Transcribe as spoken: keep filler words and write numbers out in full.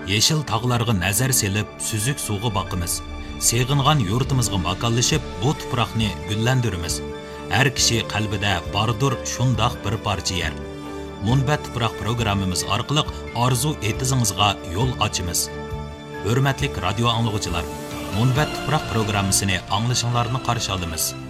Yeşil tağlarga nazar selip, süzük suğu bakımız. Seğingan yurtimizga makanlashib, bu tuproqni gullandiramiz. Har kishi qalbida bardur shundoq bir parcha yer. Munbat tuproq programmamiz orqali orzu etizingizga yo'l ochamiz. Hurmatli radio anglovchilar, Munbat tuproq programmasini anglashinglarni qarshi olamiz.